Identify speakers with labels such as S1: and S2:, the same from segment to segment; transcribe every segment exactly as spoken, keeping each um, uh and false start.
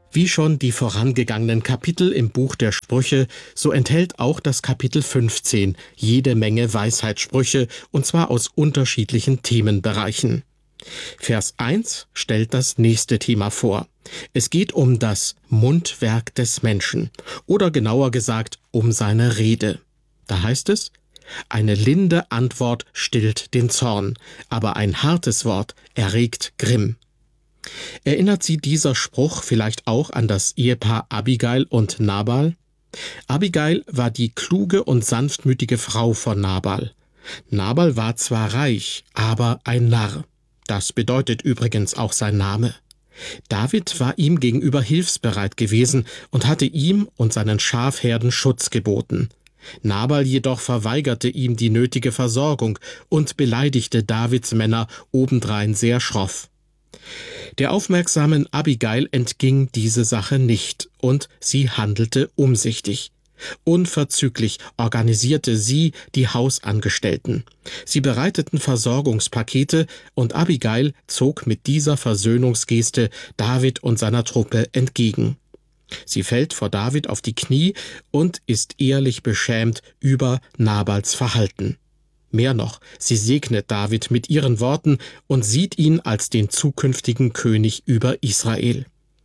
S1: Wie schon die vorangegangenen Kapitel im Buch der Sprüche, so enthält auch das Kapitel fünfzehn jede Menge Weisheitssprüche, und zwar aus unterschiedlichen Themenbereichen. Vers eins stellt das nächste Thema vor. Es geht um das Mundwerk des Menschen, oder genauer gesagt um seine Rede. Da heißt es: Eine linde Antwort stillt den Zorn, aber ein hartes Wort erregt Grimm. Erinnert Sie dieser Spruch vielleicht auch an das Ehepaar Abigail und Nabal? Abigail war die kluge und sanftmütige Frau von Nabal. Nabal war zwar reich, aber ein Narr. Das bedeutet übrigens auch sein Name. David war ihm gegenüber hilfsbereit gewesen und hatte ihm und seinen Schafherden Schutz geboten. Nabal jedoch verweigerte ihm die nötige Versorgung und beleidigte Davids Männer obendrein sehr schroff. Der aufmerksamen Abigail entging diese Sache nicht, und sie handelte umsichtig. Unverzüglich organisierte sie die Hausangestellten. Sie bereiteten Versorgungspakete, und Abigail zog mit dieser Versöhnungsgeste David und seiner Truppe entgegen. Sie fällt vor David auf die Knie und ist ehrlich beschämt über Nabals Verhalten. Mehr noch, sie segnet David mit ihren Worten und sieht ihn als den zukünftigen König über Israel.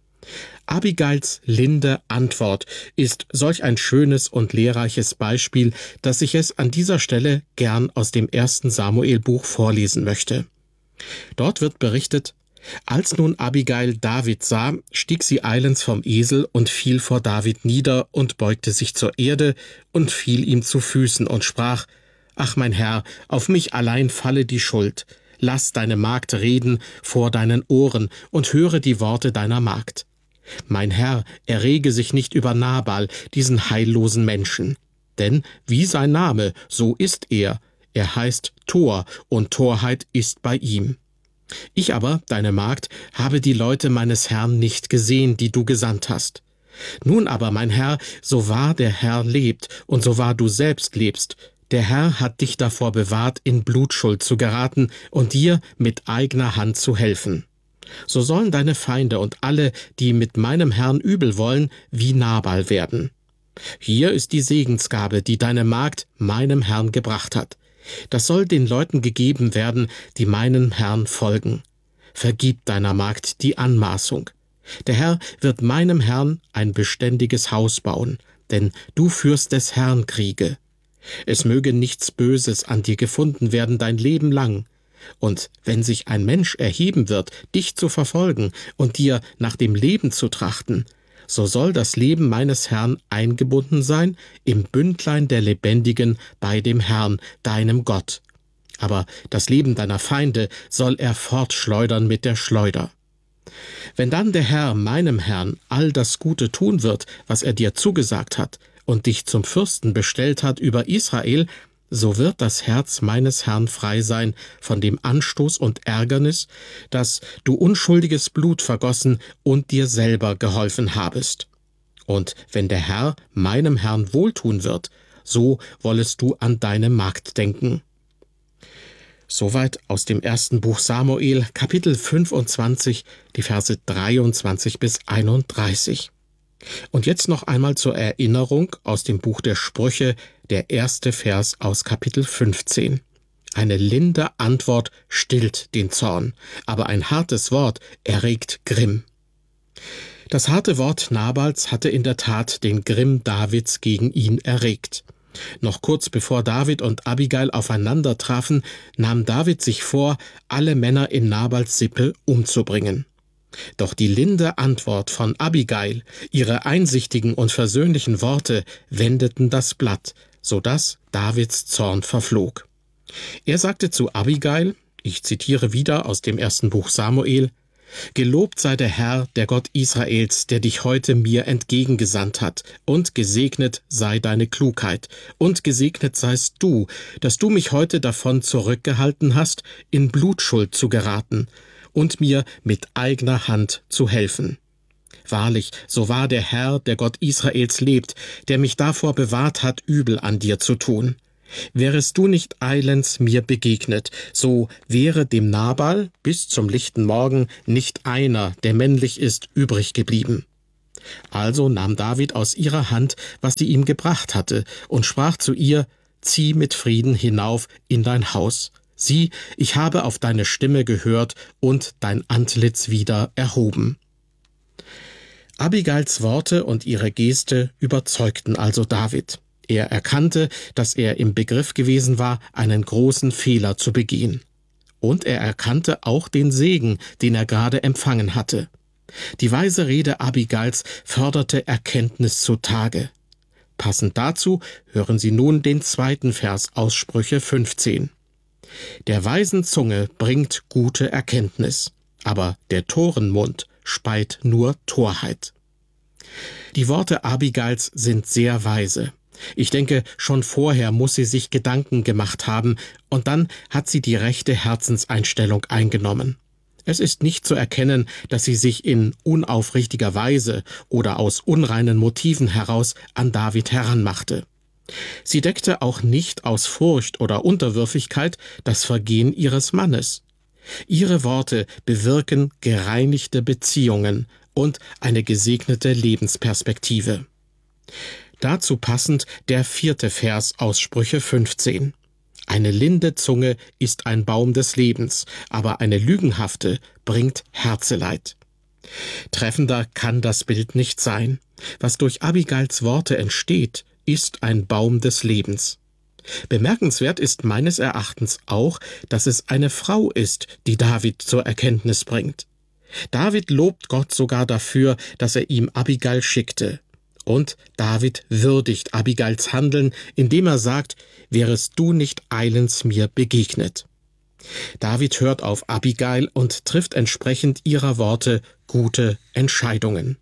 S1: Abigails linde Antwort ist solch ein schönes und lehrreiches Beispiel, dass ich es an dieser Stelle gern aus dem ersten Samuel-Buch vorlesen möchte. Dort wird berichtet: Als nun Abigail David sah, stieg sie eilends vom Esel und fiel vor David nieder und beugte sich zur Erde und fiel ihm zu Füßen und sprach: »Ach, mein Herr, auf mich allein falle die Schuld. Lass deine Magd reden vor deinen Ohren und höre die Worte deiner Magd. Mein Herr, errege sich nicht über Nabal, diesen heillosen Menschen. Denn wie sein Name, so ist er. Er heißt Tor, und Torheit ist bei ihm. Ich aber, deine Magd, habe die Leute meines Herrn nicht gesehen, die du gesandt hast. Nun aber, mein Herr, so wahr der Herr lebt und so wahr du selbst lebst, der Herr hat dich davor bewahrt, in Blutschuld zu geraten und dir mit eigener Hand zu helfen. So sollen deine Feinde und alle, die mit meinem Herrn übel wollen, wie Nabal werden. Hier ist die Segensgabe, die deine Magd meinem Herrn gebracht hat. Das soll den Leuten gegeben werden, die meinem Herrn folgen. Vergib deiner Magd die Anmaßung. Der Herr wird meinem Herrn ein beständiges Haus bauen, denn du führst des Herrn Kriege. Es möge nichts Böses an dir gefunden werden dein Leben lang. Und wenn sich ein Mensch erheben wird, dich zu verfolgen und dir nach dem Leben zu trachten, so soll das Leben meines Herrn eingebunden sein im Bündlein der Lebendigen bei dem Herrn, deinem Gott. Aber das Leben deiner Feinde soll er fortschleudern mit der Schleuder. Wenn dann der Herr meinem Herrn all das Gute tun wird, was er dir zugesagt hat, und dich zum Fürsten bestellt hat über Israel, so wird das Herz meines Herrn frei sein von dem Anstoß und Ärgernis, dass du unschuldiges Blut vergossen und dir selber geholfen habest. Und wenn der Herr meinem Herrn wohltun wird, so wollest du an deine Magd denken.« Soweit aus dem ersten Buch Samuel, Kapitel fünfundzwanzig, die Verse dreiundzwanzig bis einunddreißig. Und jetzt noch einmal zur Erinnerung aus dem Buch der Sprüche, der erste Vers aus Kapitel fünfzehn. Eine linde Antwort stillt den Zorn, aber ein hartes Wort erregt Grimm. Das harte Wort Nabals hatte in der Tat den Grimm Davids gegen ihn erregt. Noch kurz bevor David und Abigail aufeinander trafen, nahm David sich vor, alle Männer in Nabals Sippe umzubringen. Doch die linde Antwort von Abigail, ihre einsichtigen und versöhnlichen Worte wendeten das Blatt, so dass Davids Zorn verflog. Er sagte zu Abigail, ich zitiere wieder aus dem ersten Buch Samuel: »Gelobt sei der Herr, der Gott Israels, der dich heute mir entgegengesandt hat, und gesegnet sei deine Klugheit, und gesegnet seist du, dass du mich heute davon zurückgehalten hast, in Blutschuld zu geraten und mir mit eigener Hand zu helfen. Wahrlich, so wahr der Herr, der Gott Israels lebt, der mich davor bewahrt hat, übel an dir zu tun. Wärest du nicht eilends mir begegnet, so wäre dem Nabal bis zum lichten Morgen nicht einer, der männlich ist, übrig geblieben. Also nahm David aus ihrer Hand, was sie ihm gebracht hatte, und sprach zu ihr: Zieh mit Frieden hinauf in dein Haus. Sieh, ich habe auf deine Stimme gehört und dein Antlitz wieder erhoben. Abigails Worte und ihre Geste überzeugten also David. Er erkannte, dass er im Begriff gewesen war, einen großen Fehler zu begehen. Und er erkannte auch den Segen, den er gerade empfangen hatte. Die weise Rede Abigails förderte Erkenntnis zutage. Passend dazu hören Sie nun den zweiten Vers aus Sprüche fünfzehn. Der weisen Zunge bringt gute Erkenntnis, aber der Torenmund speit nur Torheit. Die Worte Abigails sind sehr weise. Ich denke, schon vorher muss sie sich Gedanken gemacht haben, und dann hat sie die rechte Herzenseinstellung eingenommen. Es ist nicht zu erkennen, dass sie sich in unaufrichtiger Weise oder aus unreinen Motiven heraus an David heranmachte. Sie deckte auch nicht aus Furcht oder Unterwürfigkeit das Vergehen ihres Mannes. Ihre Worte bewirken gereinigte Beziehungen und eine gesegnete Lebensperspektive. Dazu passend der vierte Vers aus Sprüche fünfzehn. Eine linde Zunge ist ein Baum des Lebens, aber eine lügenhafte bringt Herzeleid. Treffender kann das Bild nicht sein. Was durch Abigails Worte entsteht, ist ein Baum des Lebens. Bemerkenswert ist meines Erachtens auch, dass es eine Frau ist, die David zur Erkenntnis bringt. David lobt Gott sogar dafür, dass er ihm Abigail schickte. Und David würdigt Abigails Handeln, indem er sagt: Wärest du nicht eilends mir begegnet. David hört auf Abigail und trifft entsprechend ihrer Worte gute Entscheidungen.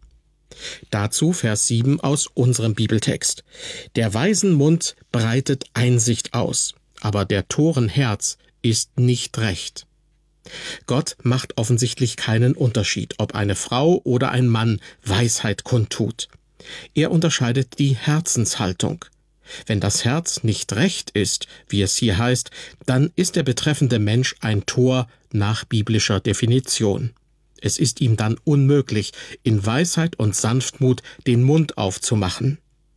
S1: Dazu Vers sieben aus unserem Bibeltext. Der weisen Mund breitet Einsicht aus, aber der toren Herz ist nicht recht. Gott macht offensichtlich keinen Unterschied, ob eine Frau oder ein Mann Weisheit kundtut. Er unterscheidet die Herzenshaltung. Wenn das Herz nicht recht ist, wie es hier heißt, dann ist der betreffende Mensch ein Tor nach biblischer Definition. Es ist ihm dann unmöglich, in Weisheit und Sanftmut den Mund aufzumachen.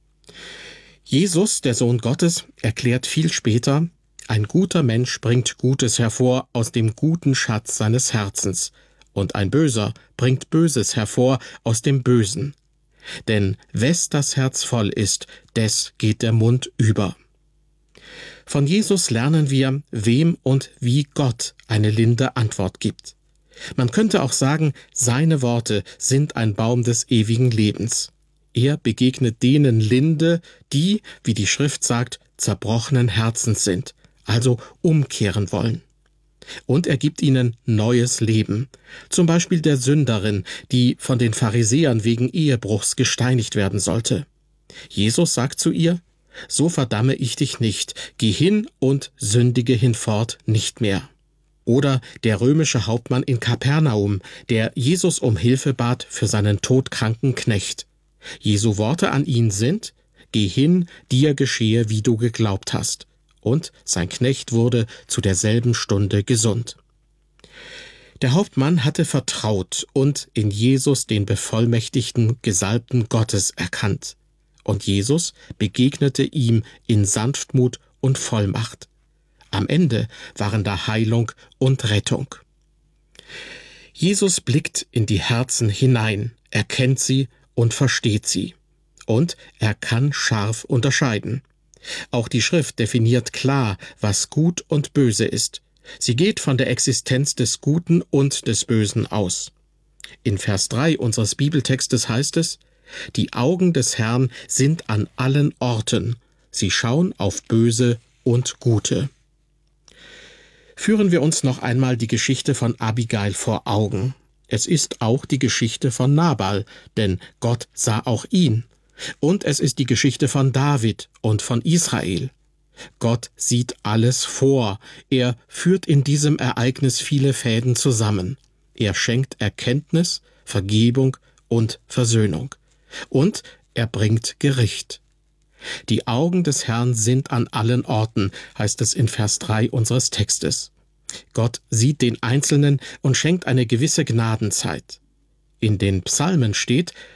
S1: Jesus, der Sohn Gottes, erklärt viel später: Ein guter Mensch bringt Gutes hervor aus dem guten Schatz seines Herzens, und ein Böser bringt Böses hervor aus dem Bösen. Denn wes das Herz voll ist, des geht der Mund über. Von Jesus lernen wir, wem und wie Gott eine linde Antwort gibt. Man könnte auch sagen, seine Worte sind ein Baum des ewigen Lebens. Er begegnet denen linde, die, wie die Schrift sagt, zerbrochenen Herzens sind, also umkehren wollen. Und er gibt ihnen neues Leben, zum Beispiel der Sünderin, die von den Pharisäern wegen Ehebruchs gesteinigt werden sollte. Jesus sagt zu ihr: So verdamme ich dich nicht, geh hin und sündige hinfort nicht mehr. Oder der römische Hauptmann in Kapernaum, der Jesus um Hilfe bat für seinen todkranken Knecht. Jesu Worte an ihn sind: Geh hin, dir geschehe, wie du geglaubt hast. Und sein Knecht wurde zu derselben Stunde gesund. Der Hauptmann hatte vertraut und in Jesus den bevollmächtigten Gesalbten Gottes erkannt. Und Jesus begegnete ihm in Sanftmut und Vollmacht. Am Ende waren da Heilung und Rettung. Jesus blickt in die Herzen hinein, erkennt sie und versteht sie. Und er kann scharf unterscheiden. Auch die Schrift definiert klar, was gut und böse ist. Sie geht von der Existenz des Guten und des Bösen aus. In Vers drei unseres Bibeltextes heißt es: Die Augen des Herrn sind an allen Orten, sie schauen auf Böse und Gute. Führen wir uns noch einmal die Geschichte von Abigail vor Augen. Es ist auch die Geschichte von Nabal, denn Gott sah auch ihn. Und es ist die Geschichte von David und von Israel. Gott sieht alles vor. Er führt in diesem Ereignis viele Fäden zusammen. Er schenkt Erkenntnis, Vergebung und Versöhnung. Und er bringt Gericht. Die Augen des Herrn sind an allen Orten, heißt es in Vers drei unseres Textes. Gott sieht den Einzelnen und schenkt eine gewisse Gnadenzeit. In den Psalmen steht: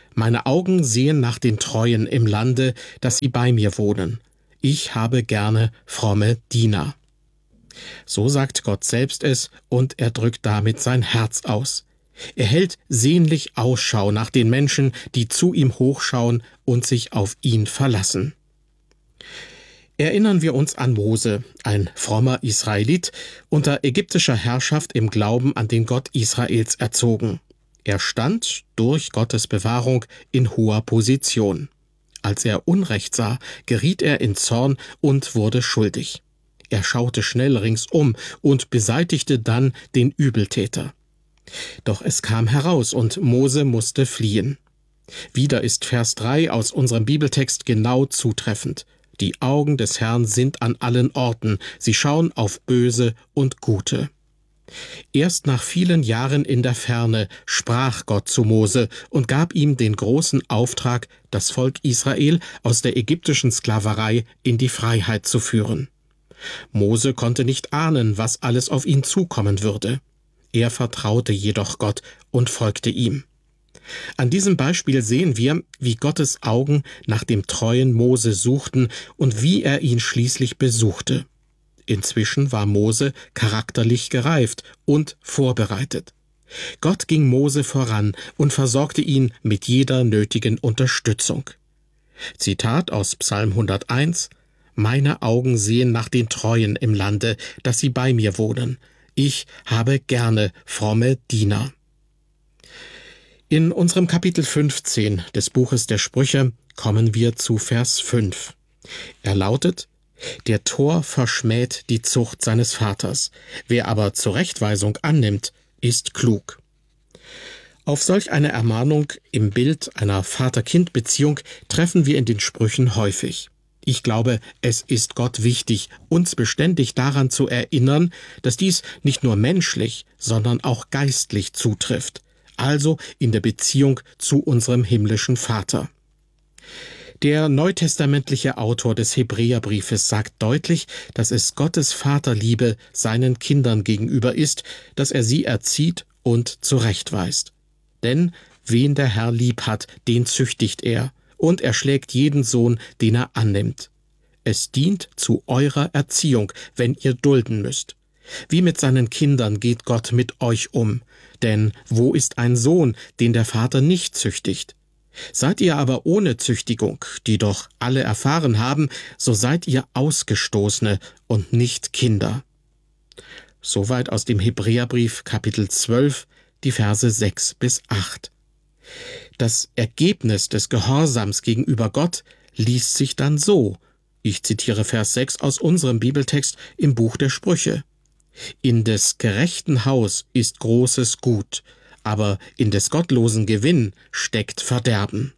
S1: Meine Augen sehen nach den Treuen im Lande, dass sie bei mir wohnen. Ich habe gerne fromme Diener. So sagt Gott selbst es, und er drückt damit sein Herz aus. Er hält sehnlich Ausschau nach den Menschen, die zu ihm hochschauen und sich auf ihn verlassen. Erinnern wir uns an Mose, ein frommer Israelit, unter ägyptischer Herrschaft im Glauben an den Gott Israels erzogen. Er stand, durch Gottes Bewahrung, in hoher Position. Als er Unrecht sah, geriet er in Zorn und wurde schuldig. Er schaute schnell ringsum und beseitigte dann den Übeltäter. Doch es kam heraus, und Mose musste fliehen. Wieder ist Vers drei aus unserem Bibeltext genau zutreffend. Die Augen des Herrn sind an allen Orten, sie schauen auf Böse und Gute. Erst nach vielen Jahren in der Ferne sprach Gott zu Mose und gab ihm den großen Auftrag, das Volk Israel aus der ägyptischen Sklaverei in die Freiheit zu führen. Mose konnte nicht ahnen, was alles auf ihn zukommen würde. Er vertraute jedoch Gott und folgte ihm. An diesem Beispiel sehen wir, wie Gottes Augen nach dem treuen Mose suchten und wie er ihn schließlich besuchte. Inzwischen war Mose charakterlich gereift und vorbereitet. Gott ging Mose voran und versorgte ihn mit jeder nötigen Unterstützung. Zitat aus Psalm hunderteins: »Meine Augen sehen nach den Treuen im Lande, dass sie bei mir wohnen. Ich habe gerne fromme Diener.« In unserem Kapitel fünfzehn des Buches der Sprüche kommen wir zu Vers fünf. Er lautet: »Der Tor verschmäht die Zucht seines Vaters, wer aber Zurechtweisung annimmt, ist klug.« Auf solch eine Ermahnung im Bild einer Vater-Kind-Beziehung treffen wir in den Sprüchen häufig. Ich glaube, es ist Gott wichtig, uns beständig daran zu erinnern, dass dies nicht nur menschlich, sondern auch geistlich zutrifft, also in der Beziehung zu unserem himmlischen Vater. Der neutestamentliche Autor des Hebräerbriefes sagt deutlich, dass es Gottes Vaterliebe seinen Kindern gegenüber ist, dass er sie erzieht und zurechtweist. Denn wen der Herr lieb hat, den züchtigt er, und er schlägt jeden Sohn, den er annimmt. Es dient zu eurer Erziehung, wenn ihr dulden müsst. Wie mit seinen Kindern geht Gott mit euch um. Denn wo ist ein Sohn, den der Vater nicht züchtigt? Seid ihr aber ohne Züchtigung, die doch alle erfahren haben, so seid ihr Ausgestoßene und nicht Kinder. Soweit aus dem Hebräerbrief Kapitel zwölf, die Verse sechs bis acht. Das Ergebnis des Gehorsams gegenüber Gott liest sich dann so. Ich zitiere Vers sechs aus unserem Bibeltext im Buch der Sprüche. »In des gerechten Haus ist großes Gut, aber in des gottlosen Gewinn steckt Verderben.«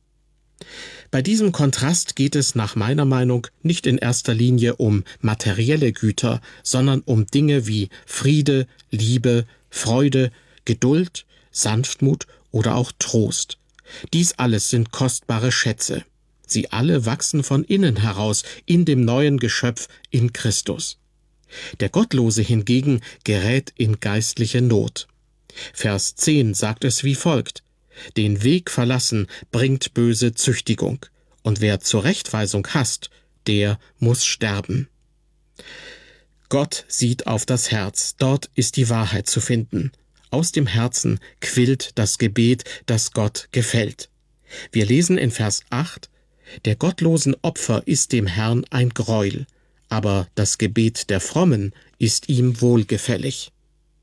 S1: Bei diesem Kontrast geht es nach meiner Meinung nicht in erster Linie um materielle Güter, sondern um Dinge wie Friede, Liebe, Freude, Geduld, Sanftmut oder auch Trost. Dies alles sind kostbare Schätze. Sie alle wachsen von innen heraus in dem neuen Geschöpf in Christus. Der Gottlose hingegen gerät in geistliche Not. Vers zehn sagt es wie folgt: »Den Weg verlassen bringt böse Züchtigung, und wer Zurechtweisung hasst, der muss sterben.« Gott sieht auf das Herz, dort ist die Wahrheit zu finden. Aus dem Herzen quillt das Gebet, das Gott gefällt. Wir lesen in Vers acht: »Der gottlosen Opfer ist dem Herrn ein Greuel, aber das Gebet der Frommen ist ihm wohlgefällig.«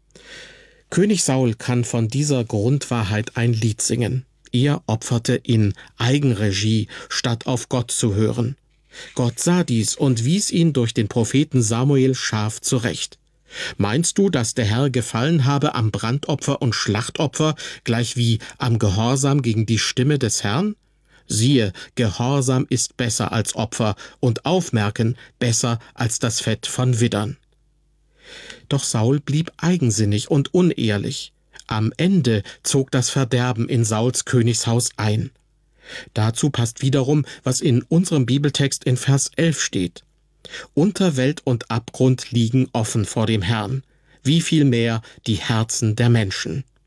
S1: König Saul kann von dieser Grundwahrheit ein Lied singen. Er opferte in Eigenregie, statt auf Gott zu hören. Gott sah dies und wies ihn durch den Propheten Samuel scharf zurecht. Meinst du, dass der Herr gefallen habe am Brandopfer und Schlachtopfer, gleichwie am Gehorsam gegen die Stimme des Herrn? Siehe, Gehorsam ist besser als Opfer und Aufmerken besser als das Fett von Widdern. Doch Saul blieb eigensinnig und unehrlich. Am Ende zog das Verderben in Sauls Königshaus ein. Dazu passt wiederum, was in unserem Bibeltext in Vers elf steht. Unterwelt und Abgrund liegen offen vor dem Herrn, wie viel mehr die Herzen der Menschen.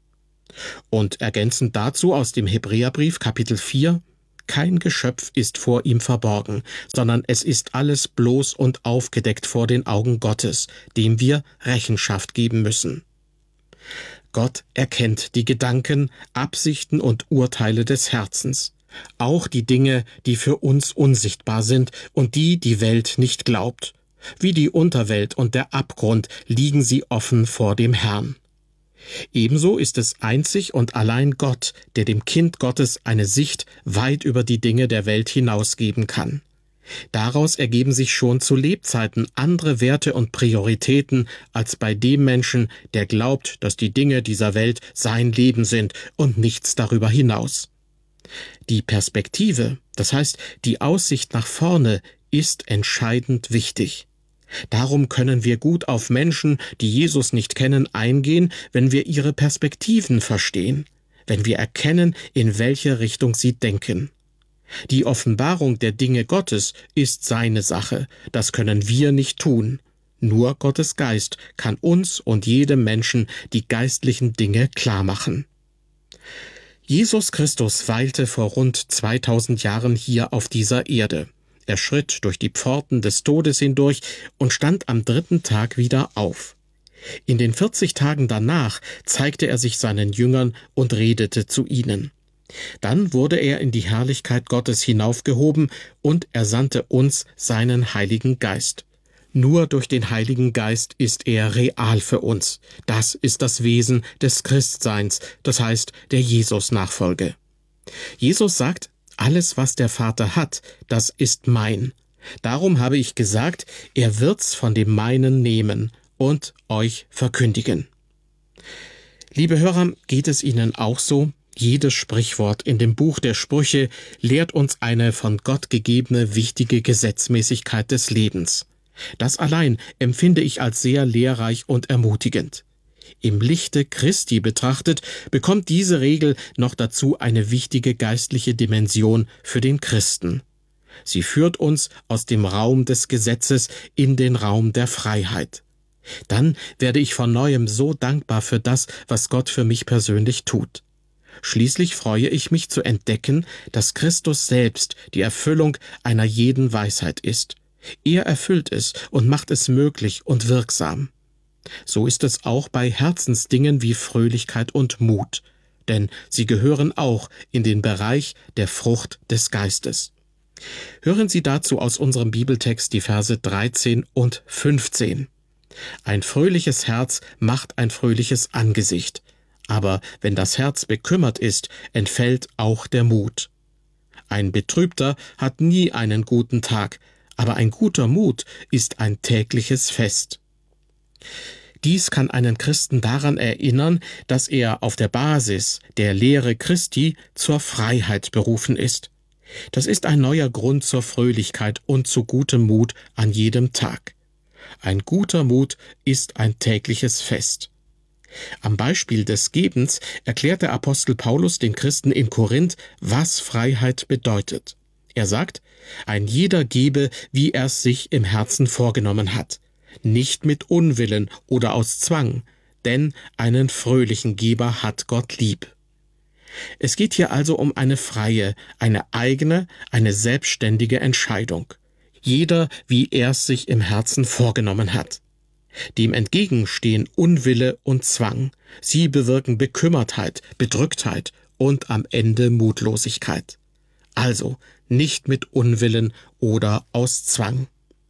S1: Und ergänzend dazu aus dem Hebräerbrief Kapitel vier: Kein Geschöpf ist vor ihm verborgen, sondern es ist alles bloß und aufgedeckt vor den Augen Gottes, dem wir Rechenschaft geben müssen. Gott erkennt die Gedanken, Absichten und Urteile des Herzens, auch die Dinge, die für uns unsichtbar sind und die die Welt nicht glaubt. Wie die Unterwelt und der Abgrund liegen sie offen vor dem Herrn. Ebenso ist es einzig und allein Gott, der dem Kind Gottes eine Sicht weit über die Dinge der Welt hinausgeben kann. Daraus ergeben sich schon zu Lebzeiten andere Werte und Prioritäten als bei dem Menschen, der glaubt, dass die Dinge dieser Welt sein Leben sind und nichts darüber hinaus. Die Perspektive, das heißt die Aussicht nach vorne, ist entscheidend wichtig. Darum können wir gut auf Menschen, die Jesus nicht kennen, eingehen, wenn wir ihre Perspektiven verstehen, wenn wir erkennen, in welche Richtung sie denken. Die Offenbarung der Dinge Gottes ist seine Sache, das können wir nicht tun. Nur Gottes Geist kann uns und jedem Menschen die geistlichen Dinge klarmachen. Jesus Christus weilte vor rund zweitausend Jahren hier auf dieser Erde. Er schritt durch die Pforten des Todes hindurch und stand am dritten Tag wieder auf. In den vierzig Tagen danach zeigte er sich seinen Jüngern und redete zu ihnen. Dann wurde er in die Herrlichkeit Gottes hinaufgehoben und er sandte uns seinen Heiligen Geist. Nur durch den Heiligen Geist ist er real für uns. Das ist das Wesen des Christseins, das heißt der Jesus-Nachfolge. Jesus sagt: Alles, was der Vater hat, das ist mein. Darum habe ich gesagt, er wird's von dem Meinen nehmen und euch verkündigen. Liebe Hörer, geht es Ihnen auch so? Jedes Sprichwort in dem Buch der Sprüche lehrt uns eine von Gott gegebene wichtige Gesetzmäßigkeit des Lebens. Das allein empfinde ich als sehr lehrreich und ermutigend. Im Lichte Christi betrachtet, bekommt diese Regel noch dazu eine wichtige geistliche Dimension für den Christen. Sie führt uns aus dem Raum des Gesetzes in den Raum der Freiheit. Dann werde ich von neuem so dankbar für das, was Gott für mich persönlich tut. Schließlich freue ich mich zu entdecken, dass Christus selbst die Erfüllung einer jeden Weisheit ist. Er erfüllt es und macht es möglich und wirksam. So ist es auch bei Herzensdingen wie Fröhlichkeit und Mut, denn sie gehören auch in den Bereich der Frucht des Geistes. Hören Sie dazu aus unserem Bibeltext die Verse dreizehn und fünfzehn. Ein fröhliches Herz macht ein fröhliches Angesicht, aber wenn das Herz bekümmert ist, entfällt auch der Mut. Ein Betrübter hat nie einen guten Tag, aber ein guter Mut ist ein tägliches Fest. Dies kann einen Christen daran erinnern, dass er auf der Basis der Lehre Christi zur Freiheit berufen ist. Das ist ein neuer Grund zur Fröhlichkeit und zu gutem Mut an jedem Tag. Ein guter Mut ist ein tägliches Fest. Am Beispiel des Gebens erklärt der Apostel Paulus den Christen in Korinth, was Freiheit bedeutet. Er sagt: Ein jeder gebe, wie er es sich im Herzen vorgenommen hat, nicht mit Unwillen oder aus Zwang, denn einen fröhlichen Geber hat Gott lieb. Es geht hier also um eine freie, eine eigene, eine selbstständige Entscheidung. Jeder, wie er es sich im Herzen vorgenommen hat. Dem entgegen stehen Unwille und Zwang. Sie bewirken Bekümmertheit, Bedrücktheit und am Ende Mutlosigkeit. Also nicht mit Unwillen oder aus Zwang.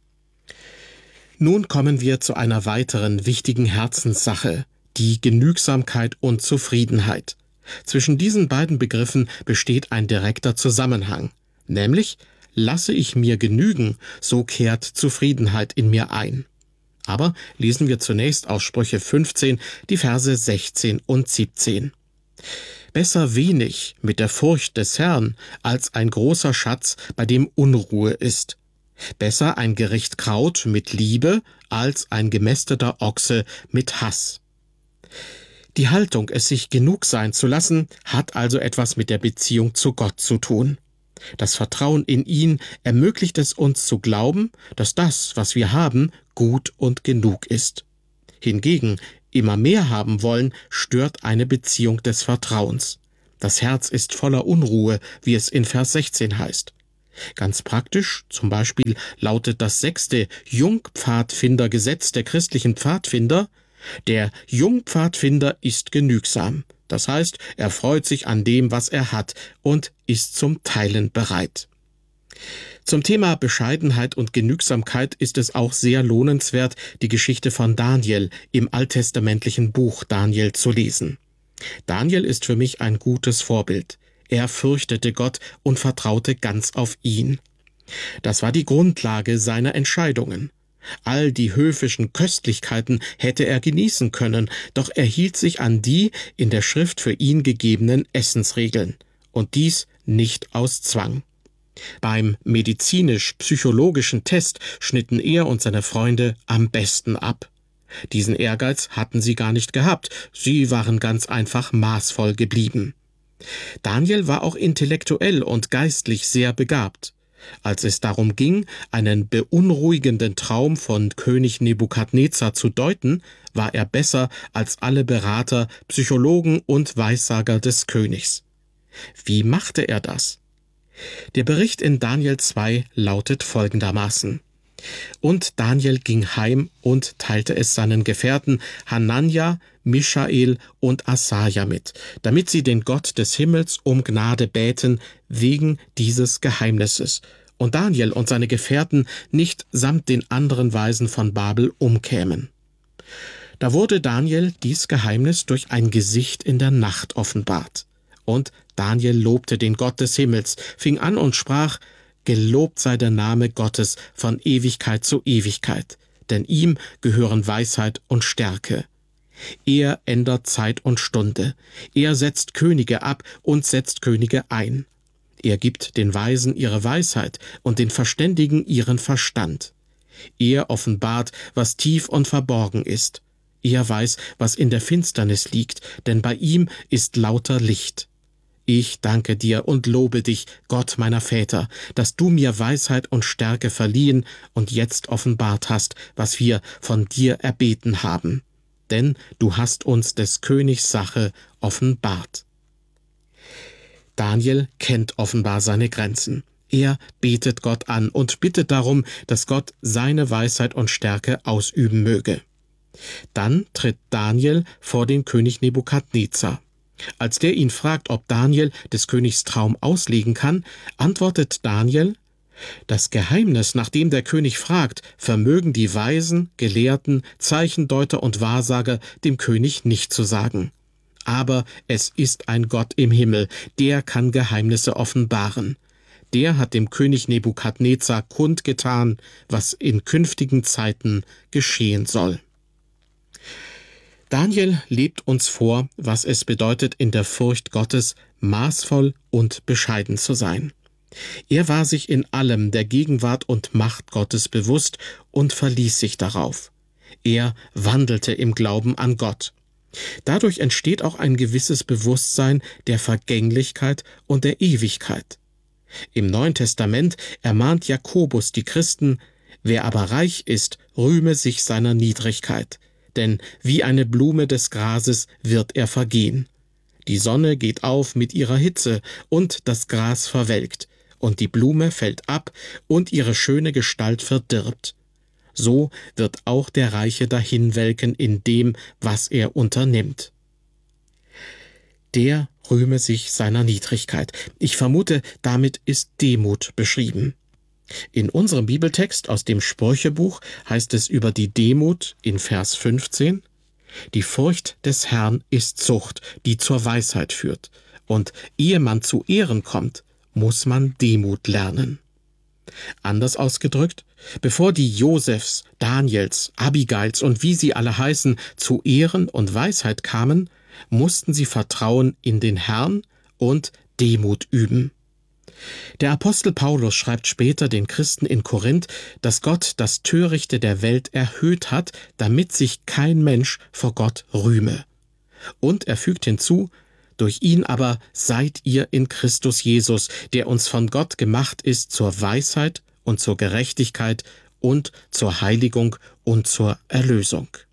S1: Nun kommen wir zu einer weiteren wichtigen Herzenssache, die Genügsamkeit und Zufriedenheit. Zwischen diesen beiden Begriffen besteht ein direkter Zusammenhang, nämlich: Lasse ich mir genügen, so kehrt Zufriedenheit in mir ein. Aber lesen wir zunächst aus Sprüche fünfzehn die Verse sechzehn und siebzehn. Besser wenig mit der Furcht des Herrn, als ein großer Schatz, bei dem Unruhe ist. Besser ein Gericht Kraut mit Liebe, als ein gemästeter Ochse mit Hass. Die Haltung, es sich genug sein zu lassen, hat also etwas mit der Beziehung zu Gott zu tun. Das Vertrauen in ihn ermöglicht es uns zu glauben, dass das, was wir haben, gut und genug ist. Hingegen Immer mehr haben wollen stört eine Beziehung des Vertrauens. Das Herz ist voller Unruhe, wie es in Vers sechzehn heißt. Ganz praktisch, zum Beispiel lautet das sechste Jungpfadfindergesetz der christlichen Pfadfinder: Der Jungpfadfinder ist genügsam. Das heißt, er freut sich an dem, was er hat, und ist zum Teilen bereit. Zum Thema Bescheidenheit und Genügsamkeit ist es auch sehr lohnenswert, die Geschichte von Daniel im alttestamentlichen Buch Daniel zu lesen. Daniel ist für mich ein gutes Vorbild. Er fürchtete Gott und vertraute ganz auf ihn. Das war die Grundlage seiner Entscheidungen. All die höfischen Köstlichkeiten hätte er genießen können, doch er hielt sich an die in der Schrift für ihn gegebenen Essensregeln. Und dies nicht aus Zwang. Beim medizinisch-psychologischen Test schnitten er und seine Freunde am besten ab. Diesen Ehrgeiz hatten sie gar nicht gehabt, sie waren ganz einfach maßvoll geblieben. Daniel war auch intellektuell und geistlich sehr begabt. Als es darum ging, einen beunruhigenden Traum von König Nebukadnezar zu deuten, war er besser als alle Berater, Psychologen und Weissager des Königs. Wie machte er das? Der Bericht in Daniel zwei lautet folgendermaßen: Und Daniel ging heim und teilte es seinen Gefährten Hanania, Michael und Asaja mit, damit sie den Gott des Himmels um Gnade bäten wegen dieses Geheimnisses, und Daniel und seine Gefährten nicht samt den anderen Weisen von Babel umkämen. Da wurde Daniel dies Geheimnis durch ein Gesicht in der Nacht offenbart. Und Daniel lobte den Gott des Himmels, fing an und sprach: Gelobt sei der Name Gottes von Ewigkeit zu Ewigkeit, denn ihm gehören Weisheit und Stärke. Er ändert Zeit und Stunde, er setzt Könige ab und setzt Könige ein. Er gibt den Weisen ihre Weisheit und den Verständigen ihren Verstand. Er offenbart, was tief und verborgen ist. Er weiß, was in der Finsternis liegt, denn bei ihm ist lauter Licht. Ich danke dir und lobe dich, Gott meiner Väter, dass du mir Weisheit und Stärke verliehen und jetzt offenbart hast, was wir von dir erbeten haben. Denn du hast uns des Königs Sache offenbart. Daniel kennt offenbar seine Grenzen. Er betet Gott an und bittet darum, dass Gott seine Weisheit und Stärke ausüben möge. Dann tritt Daniel vor den König Nebukadnezar. Als der ihn fragt, ob Daniel des Königs Traum auslegen kann, antwortet Daniel: Das Geheimnis, nach dem der König fragt, vermögen die Weisen, Gelehrten, Zeichendeuter und Wahrsager dem König nicht zu sagen. Aber es ist ein Gott im Himmel, der kann Geheimnisse offenbaren. Der hat dem König Nebukadnezar kundgetan, was in künftigen Zeiten geschehen soll. Daniel lebt uns vor, was es bedeutet, in der Furcht Gottes maßvoll und bescheiden zu sein. Er war sich in allem der Gegenwart und Macht Gottes bewusst und verließ sich darauf. Er wandelte im Glauben an Gott. Dadurch entsteht auch ein gewisses Bewusstsein der Vergänglichkeit und der Ewigkeit. Im Neuen Testament ermahnt Jakobus die Christen: Wer aber reich ist, rühme sich seiner Niedrigkeit. Denn wie eine Blume des Grases wird er vergehen. Die Sonne geht auf mit ihrer Hitze, und das Gras verwelkt, und die Blume fällt ab, und ihre schöne Gestalt verdirbt. So wird auch der Reiche dahinwelken in dem, was er unternimmt. Der rühme sich seiner Niedrigkeit. Ich vermute, damit ist Demut beschrieben. In unserem Bibeltext aus dem Sprüchebuch heißt es über die Demut in Vers fünfzehn: Die Furcht des Herrn ist Zucht, die zur Weisheit führt. Und ehe man zu Ehren kommt, muss man Demut lernen. Anders ausgedrückt: Bevor die Josefs, Daniels, Abigails und wie sie alle heißen zu Ehren und Weisheit kamen, mussten sie Vertrauen in den Herrn und Demut üben. Der Apostel Paulus schreibt später den Christen in Korinth, dass Gott das Törichte der Welt erhöht hat, damit sich kein Mensch vor Gott rühme. Und er fügt hinzu: Durch ihn aber seid ihr in Christus Jesus, der uns von Gott gemacht ist zur Weisheit und zur Gerechtigkeit und zur Heiligung und zur Erlösung.